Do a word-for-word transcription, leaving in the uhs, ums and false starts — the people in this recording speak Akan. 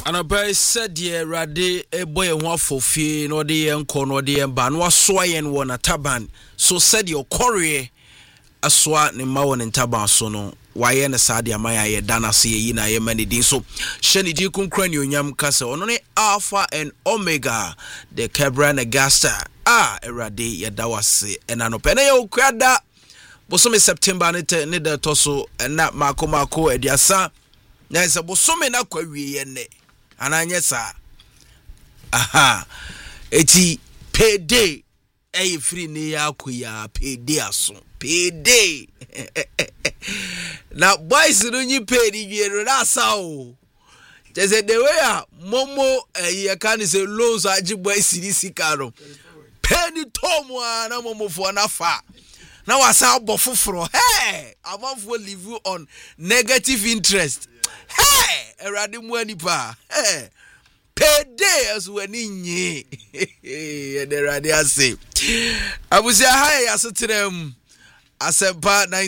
Anapa said ye rade a boy and one for fee, no de enco, no de emban, was swayan one a taban. So said your courier a swat in Mawan and Taban sono. Why en sadia maya dana see yina ye many din so sheni ji kun kranyo nyam kasa onone alpha and omega the cabra negasta ah erade ya dawase enanope na ye okwada bosome September ne te ne de toso na mako mako ediasa na se bosome na kwawie ye ne ananye sa aha eti payday e free ne ya akuya payday aso payday na boys no nyi payday wiero na sao just the way a momo e can say loans agi boys sisi karo penny tomu na momo fo na fa na wasa bofoforo hey amafo live you on negative interest hey erade mu ani pa hey payday as wani nyi e de erade ase abusia hai asetrem asempa